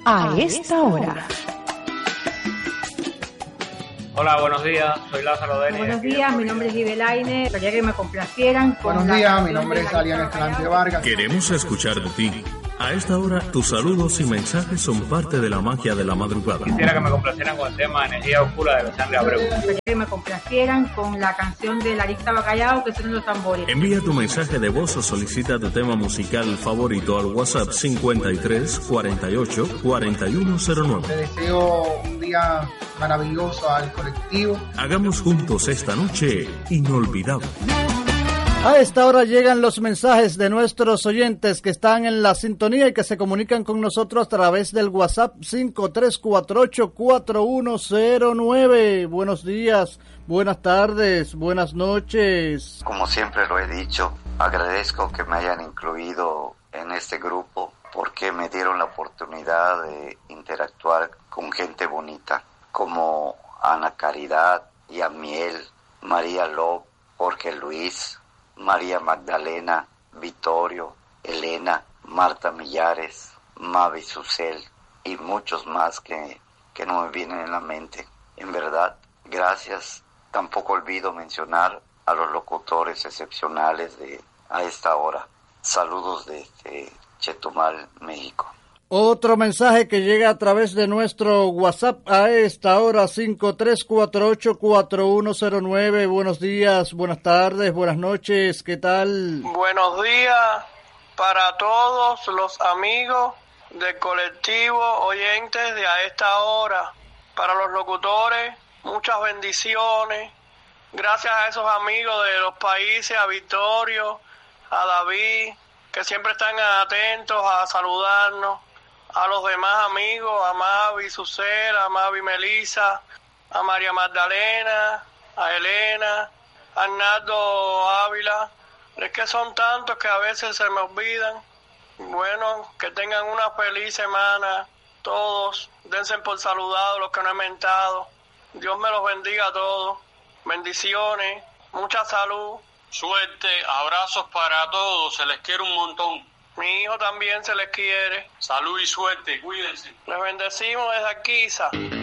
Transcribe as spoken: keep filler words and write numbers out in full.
a esta hora. Hola, buenos días, soy Lázaro Denis. Buenos días, mi nombre es Ibelaine. Quería que me complacieran con Buenos días, mi nombre es Alian Escalante Vargas. Queremos escuchar de ti. A esta hora, tus saludos y mensajes son parte de la magia de la madrugada. Quisiera que me complacieran con el tema Energía Oscura de Alexandre Abreu. Quería que me complacieran con la canción de Larissa Bacallao, que son los tambores. Envía tu mensaje de voz o solicita tu tema musical favorito al WhatsApp cincuenta y tres, cuarenta y ocho, cuarenta y uno cero nueve. Te deseo un día maravilloso al colectivo. Hagamos juntos esta noche inolvidable. A esta hora llegan los mensajes de nuestros oyentes que están en la sintonía y que se comunican con nosotros a través del WhatsApp cinco tres cuatro ocho, cuatro uno cero nueve. Buenos días, buenas tardes, buenas noches. Como siempre lo he dicho, agradezco que me hayan incluido en este grupo porque me dieron la oportunidad de interactuar con gente bonita como Ana Caridad, Yamiel, María López, Jorge Luis, María Magdalena, Vittorio, Elena, Marta Millares, Mavi Susel y muchos más que, que no me vienen en la mente. En verdad, gracias. Tampoco olvido mencionar a los locutores excepcionales de a esta hora. Saludos desde Chetumal, México. Otro mensaje que llega a través de nuestro WhatsApp a esta hora, cinco tres cuatro ocho, cuatro uno cero nueve. Buenos días, buenas tardes, buenas noches, ¿qué tal? Buenos días para todos los amigos del colectivo oyentes de a esta hora. Para los locutores, muchas bendiciones. Gracias a esos amigos de los países, a Vittorio, a David, que siempre están atentos a saludarnos. A los demás amigos, a Mavi Susel, a Mavi Melisa, a María Magdalena, a Elena, a Arnaldo Ávila. Es que son tantos que a veces se me olvidan. Bueno, que tengan una feliz semana todos. Dense por saludados los que no he mentado. Dios me los bendiga a todos. Bendiciones, mucha salud. Suerte, abrazos para todos, se les quiere un montón. Mi hijo también se les quiere. Salud y suerte, cuídense. Les bendecimos desde aquí, Isa.